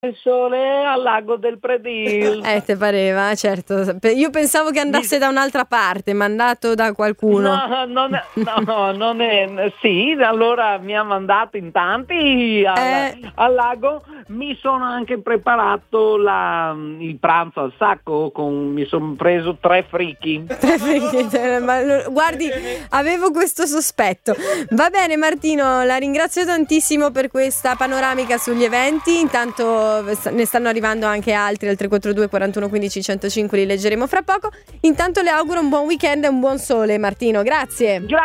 il sole al lago del Predil. Te pareva, certo. Io pensavo che andasse da un'altra parte, mandato da qualcuno. Non è. Sì, allora mi ha mandato in tanti al lago. Mi sono anche preparato il pranzo al sacco, mi sono preso 3 fricchi. Guardi, avevo questo sospetto. Va bene Martino, la ringrazio tantissimo per questa panoramica sugli eventi. Intanto ne stanno arrivando anche altri al 342 41 15 105, li leggeremo fra poco. Intanto le auguro un buon weekend e un buon sole, Martino, grazie.